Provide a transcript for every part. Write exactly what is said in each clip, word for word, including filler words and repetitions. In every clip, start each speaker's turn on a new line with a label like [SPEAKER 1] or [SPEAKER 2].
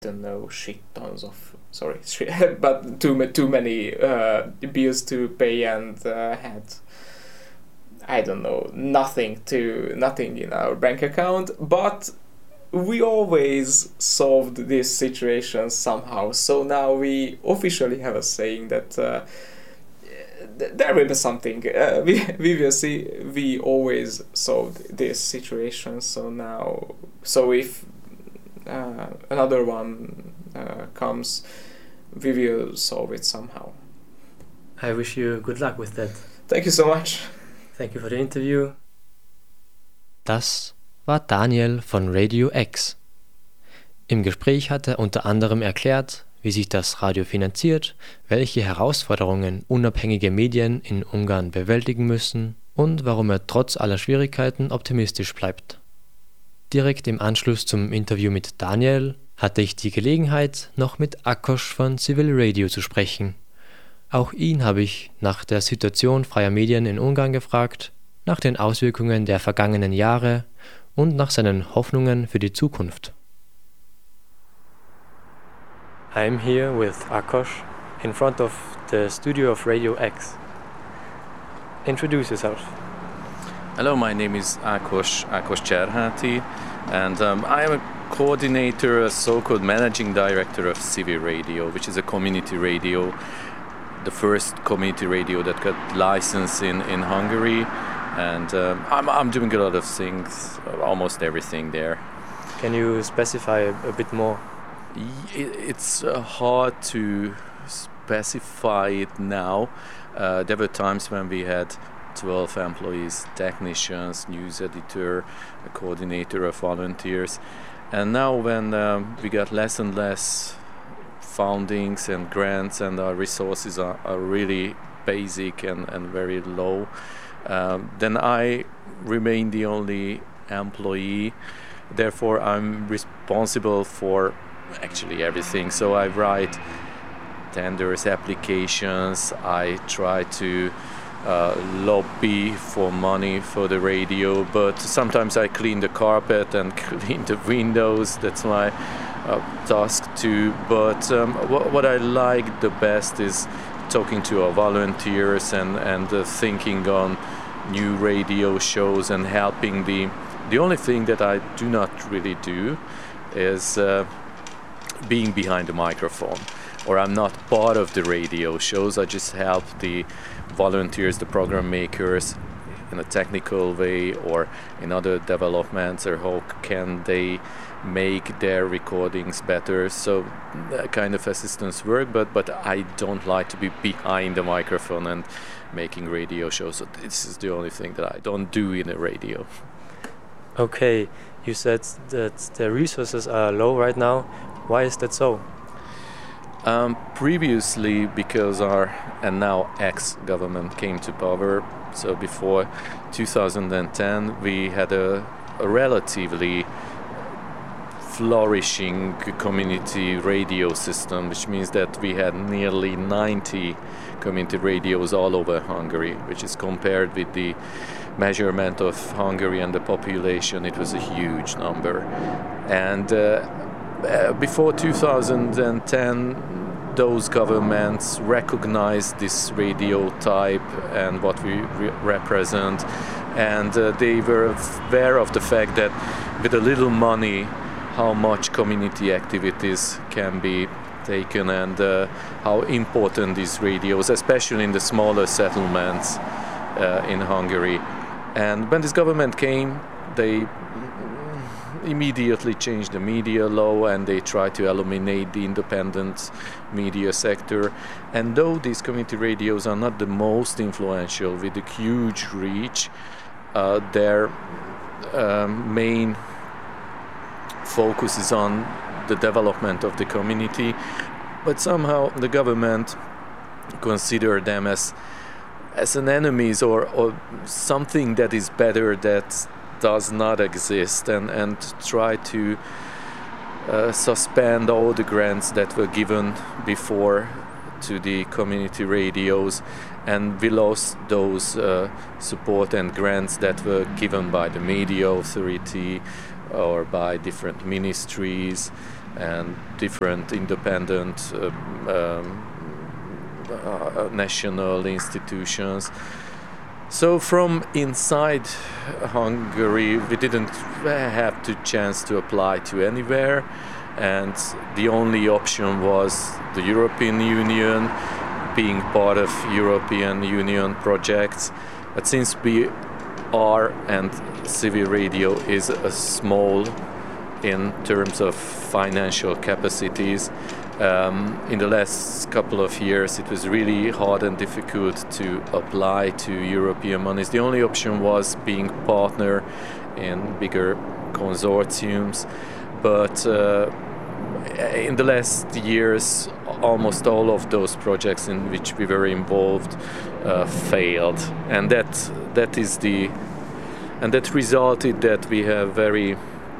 [SPEAKER 1] don't know, shit tons of, sorry, but too, too many uh, bills to pay and uh, had, I don't know, nothing to, nothing in our bank account, but we always solved this situation somehow. So now we officially have a saying that uh, th- there will be something. Uh, we, we will see, we always solved this situation. So now, so if uh, another one uh, comes, we will solve it somehow.
[SPEAKER 2] I wish you good luck with that.
[SPEAKER 1] Thank you so much.
[SPEAKER 2] Thank you for the interview.
[SPEAKER 3] Das war Daniel von Radio X. Im Gespräch hat er unter anderem erklärt, wie sich das Radio finanziert, welche Herausforderungen unabhängige Medien in Ungarn bewältigen müssen und warum er trotz aller Schwierigkeiten optimistisch bleibt. Direkt im Anschluss zum Interview mit Daniel hatte ich die Gelegenheit, noch mit Ákos von Civil Radio zu sprechen. Auch ihn habe ich nach der Situation freier Medien in Ungarn gefragt, nach den Auswirkungen der vergangenen Jahre und nach seinen Hoffnungen für die Zukunft.
[SPEAKER 2] I'm here with Ákos in front of the studio of Radio X. Introduce yourself.
[SPEAKER 4] Hello, my name is Ákos, Ákos Cserháti, and um, I am a coordinator, a so-called managing director of Civil Radio, which is a community radio, the first community radio that got licensed in, in Hungary. And um, I'm, I'm doing a lot of things, almost everything there.
[SPEAKER 2] Can you specify a, a bit more?
[SPEAKER 4] It's uh, hard to specify it now. Uh, there were times when we had twelve employees, technicians, news editor, a coordinator of volunteers. And now when um, we got less and less fundings and grants and our resources are, are really basic and, and very low, um, then I remain the only employee. Therefore, I'm responsible for actually everything. So I write tenders, applications, I try to uh, lobby for money for the radio, but sometimes I clean the carpet and clean the windows. That's my uh, task too. But um, wh- what I like the best is talking to our volunteers and, and uh, thinking on new radio shows and helping the... The only thing that I do not really do is uh, being behind the microphone, or I'm not part of the radio shows. I just help the volunteers, the program makers, in a technical way or in other developments, or how can they make their recordings better. So that kind of assistance work, but but I don't like to be behind the microphone and making radio shows. So this is the only thing that I don't do in a radio.
[SPEAKER 2] Okay, you said that the resources are low right now. Why is that so?
[SPEAKER 4] Um, previously, because our and now ex-government came to power, so before two thousand ten, we had a, a relatively flourishing community radio system, which means that we had nearly ninety community radios all over Hungary, which is compared with the measurement of Hungary and the population, it was a huge number. And uh, uh, before two thousand ten, those governments recognized this radio type and what we re- represent, and uh, they were aware of the fact that with a little money, how much community activities can be taken, and uh, how important these radios, especially in the smaller settlements uh, in Hungary. And when this government came, they immediately changed the media law and they tried to eliminate the independent media sector. And though these community radios are not the most influential with a huge reach, uh, their um, main focus is on the development of the community. But somehow the government considered them as as an enemies or, or something that is better that does not exist, and, and try to uh, suspend all the grants that were given before to the community radios, and we lost those uh, support and grants that were given by the media authority or by different ministries. and different independent um, um, uh, national institutions. So from inside Hungary, we didn't have the chance to apply to anywhere, and the only option was the European Union, being part of European Union projects. But since we are, and Civil Radio is a small in terms of financial capacities, um, in the last couple of years it was really hard and difficult to apply to European monies. The only option was being partner in bigger consortiums, but uh, in the last years almost all of those projects in which we were involved uh, failed, and that that is the and that resulted that we have very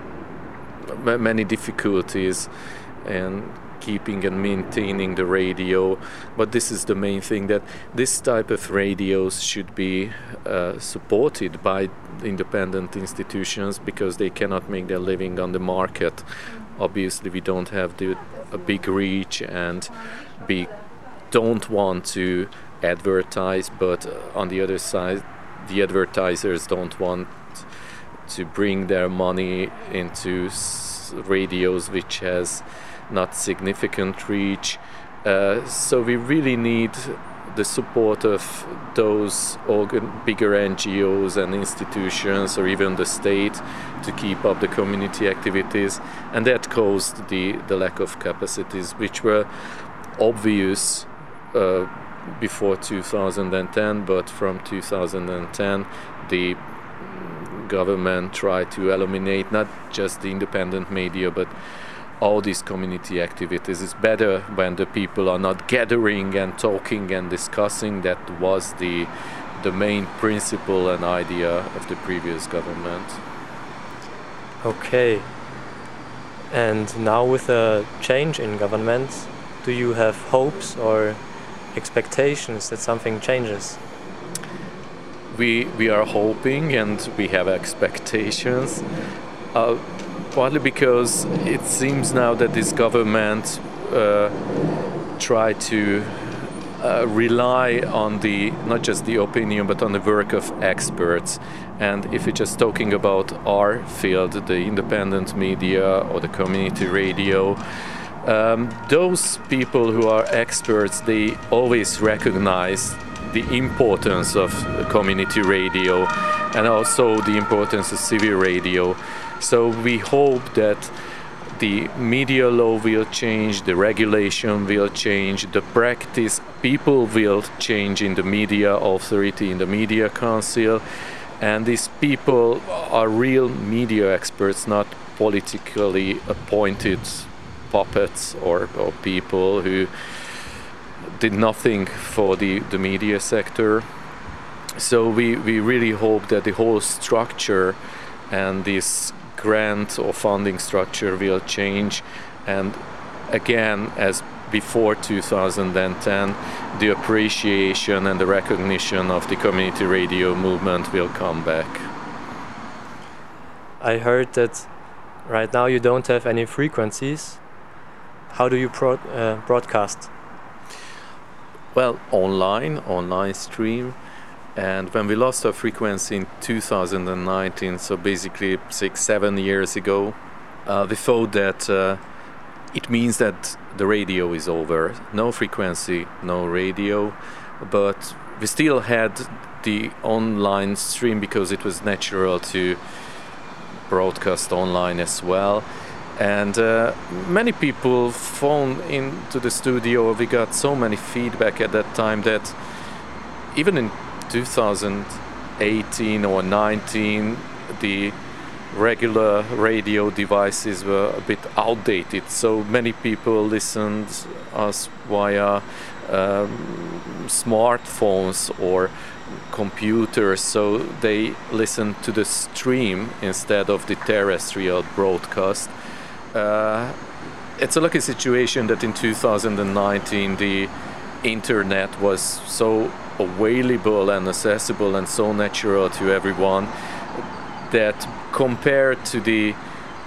[SPEAKER 4] many difficulties in keeping and maintaining the radio. But this is the main thing, that this type of radios should be uh, supported by independent institutions, because they cannot make their living on the market. Obviously we don't have the, a big reach, and we don't want to advertise, but on the other side the advertisers don't want to bring their money into s- radios which has not significant reach. Uh, so we really need the support of those organ- bigger N G Os and institutions, or even the state, to keep up the community activities, and that caused the, the lack of capacities, which were obvious uh, before two thousand ten, but from two thousand ten the government tried to eliminate not just the independent media but all these community activities. It's better when the people are not gathering and talking and discussing. That was the the main principle and idea of the previous government.
[SPEAKER 2] Okay. And now with a change in government, do you have hopes or expectations that something changes?
[SPEAKER 4] We we are hoping and we have expectations. Uh, Partly because it seems now that this government uh, try to uh, rely on the not just the opinion but on the work of experts. And if we're just talking about our field, the independent media or the community radio, um, those people who are experts, they always recognize the importance of community radio and also the importance of civil radio. So we hope that the media law will change, the regulation will change, the practice, people will change in the media authority, in the media council, and these people are real media experts, not politically appointed puppets or, or people who did nothing for the, the media sector. So we, we really hope that the whole structure and this grant or funding structure will change, and again, as before two thousand ten, the appreciation and the recognition of the community radio movement will come back.
[SPEAKER 2] I heard that right now you don't have any frequencies. How do you pro- uh, broadcast?
[SPEAKER 4] Well, online, online stream. And when we lost our frequency in two thousand nineteen, so basically six, seven years ago, uh, we thought that uh, it means that the radio is over. No frequency, no radio. But we still had the online stream because it was natural to broadcast online as well. And uh, many people phoned into the studio. We got so many feedback at that time that even in two thousand eighteen or nineteen, the regular radio devices were a bit outdated. So many people listened us via um, smartphones or computers. So they listened to the stream instead of the terrestrial broadcast. Uh, it's a lucky situation that in two thousand nineteen the internet was so available and accessible and so natural to everyone that compared to the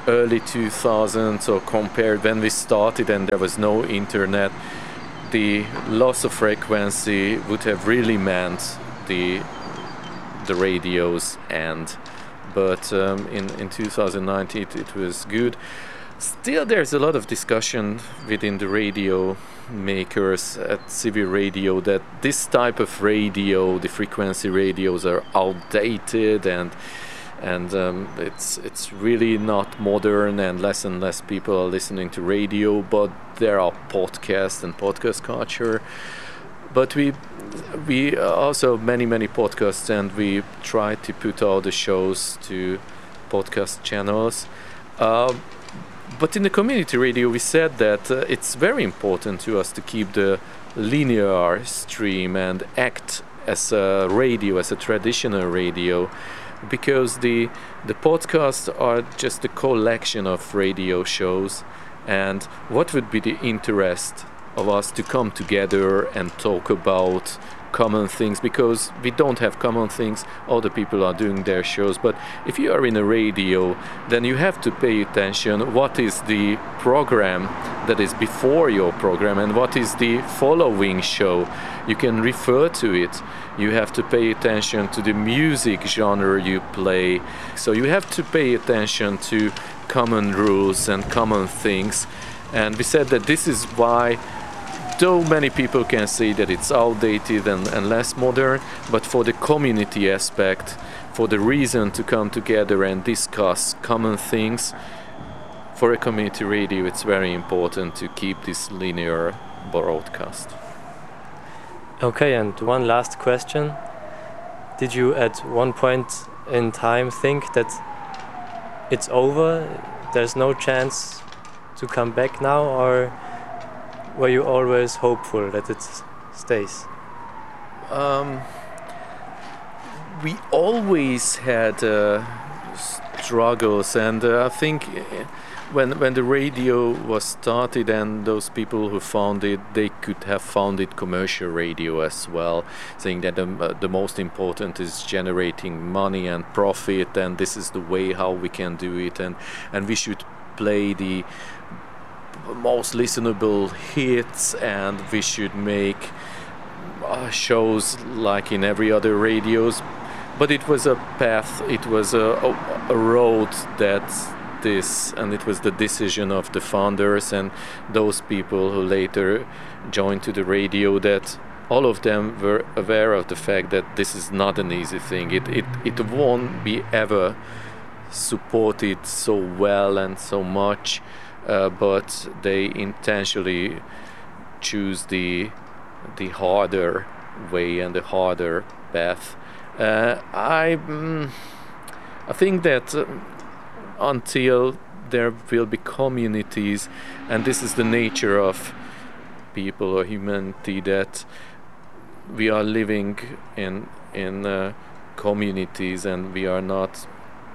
[SPEAKER 4] early two thousands, or compared when we started and there was no internet, the loss of frequency would have really meant the the radio's end. But um, in, in two thousand nineteen it, it was good. Still, there's a lot of discussion within the radio makers at Civil Radio that this type of radio, the frequency radios, are outdated and and um, it's it's really not modern, and less and less people are listening to radio. But there are podcasts and podcast culture. But we we also have many many podcasts, and we try to put all the shows to podcast channels. Uh, but in the community radio, we said that uh, it's very important to us to keep the linear stream and act as a radio, as a traditional radio, because the the podcasts are just a collection of radio shows. And what would be the interest of us to come together and talk about common things? Because we don't have common things, other people are doing their shows. But if you are in a radio, then you have to pay attention what is the program that is before your program and what is the following show. You can refer to it. You have to pay attention to the music genre you play. So you have to pay attention to common rules and common things. And we said that this is why, though many people can say that it's outdated and, and less modern, but for the community aspect, for the reason to come together and discuss common things, for a community radio it's very important to keep this linear broadcast.
[SPEAKER 2] Okay, and one last question. Did you at one point in time think that it's over, there's no chance to come back now, or were you always hopeful that it stays?
[SPEAKER 4] Um, we always had uh, struggles, and uh, I think when when the radio was started and those people who found it, they could have founded commercial radio as well, saying that the, uh, the most important is generating money and profit, and this is the way how we can do it, and, and we should play the most listenable hits, and we should make uh, shows like in every other radios. But it was a path, it was a, a, a road that this, and it was the decision of the founders and those people who later joined to the radio, that all of them were aware of the fact that this is not an easy thing. It it, it won't be ever supported so well and so much. Uh, but they intentionally choose the the harder way and the harder path. Uh, I mm, I think that uh, until there will be communities, and this is the nature of people or humanity, that we are living in in uh, communities, and we are not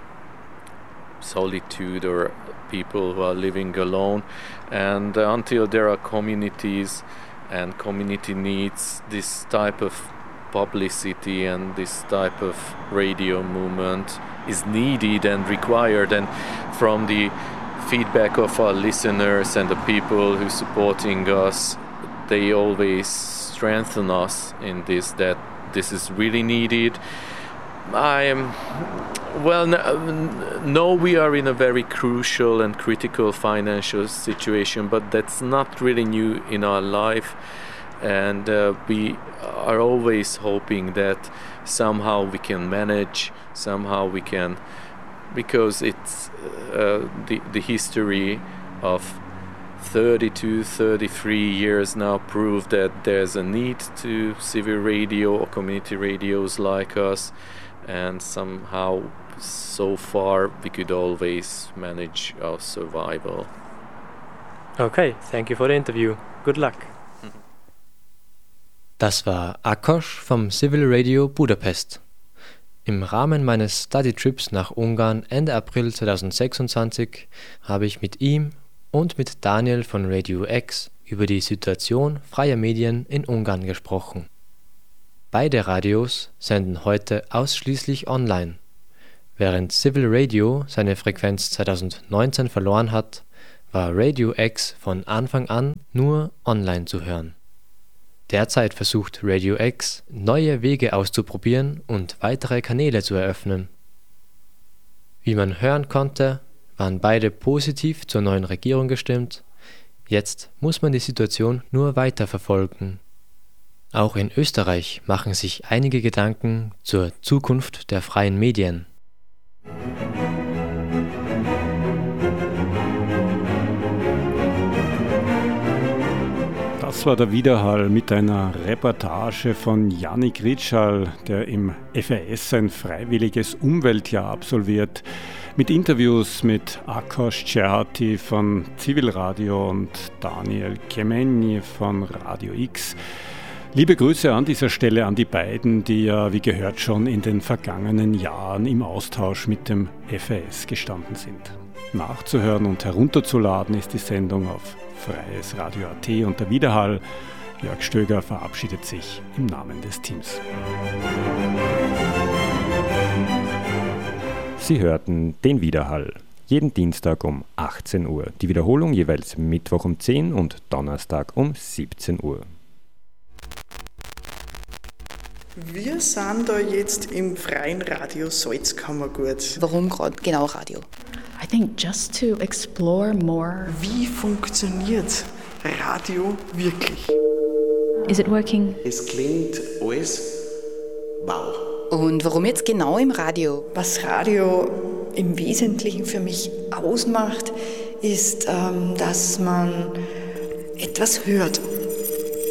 [SPEAKER 4] solitude or people who are living alone, and uh, until there are communities and community needs this type of publicity and this type of radio movement is needed and required. And from the feedback of our listeners and the people who are supporting us, they always strengthen us in this, that this is really needed. I am well no we are in a very crucial and critical financial situation, but that's not really new in our life, and uh, we are always hoping that somehow we can manage, somehow we can, because it's uh, the the history of thirty-two, thirty-three years now prove that there's a need to civil radio or community radios like us, and somehow so far we could always manage our survival.
[SPEAKER 2] Okay, thank you for the interview. Good luck.
[SPEAKER 3] Das war Ákos vom Civil Radio Budapest. Im Rahmen meines Study-Trips nach Ungarn Ende April zweitausendsechsundzwanzig habe ich mit ihm und mit Daniel von Radio X über die Situation freier Medien in Ungarn gesprochen. Beide Radios senden heute ausschließlich online. Während Civil Radio seine Frequenz zweitausendneunzehn verloren hat, war Radio X von Anfang an nur online zu hören. Derzeit versucht Radio X, neue Wege auszuprobieren und weitere Kanäle zu eröffnen. Wie man hören konnte, waren beide positiv zur neuen Regierung gestimmt. Jetzt muss man die Situation nur weiter verfolgen. Auch in Österreich machen sich einige Gedanken zur Zukunft der freien Medien.
[SPEAKER 5] Das war der Widerhall mit einer Reportage von Yannick Ritschal, der im F A S ein freiwilliges Umweltjahr absolviert, mit Interviews mit Ákos Cserháti von Civil Radio und Daniel Kemény von Radio X. Liebe Grüße an dieser Stelle an die beiden, die ja, wie gehört, schon in den vergangenen Jahren im Austausch mit dem F A S gestanden sind. Nachzuhören und herunterzuladen ist die Sendung auf Freies Radio Punkt at und der Widerhall. Jörg Stöger verabschiedet sich im Namen des Teams.
[SPEAKER 6] Sie hörten den Widerhall. Jeden Dienstag um achtzehn Uhr. Die Wiederholung jeweils Mittwoch um zehn und Donnerstag um siebzehn Uhr.
[SPEAKER 7] Wir sind da jetzt im freien Radio Salzkammergut.
[SPEAKER 8] Warum gerade genau Radio?
[SPEAKER 9] I think just to explore more.
[SPEAKER 7] Wie funktioniert Radio wirklich?
[SPEAKER 9] Is it working?
[SPEAKER 7] Es klingt alles wow.
[SPEAKER 8] Und warum jetzt genau im Radio?
[SPEAKER 10] Was Radio im Wesentlichen für mich ausmacht, ist, ähm, dass man etwas hört.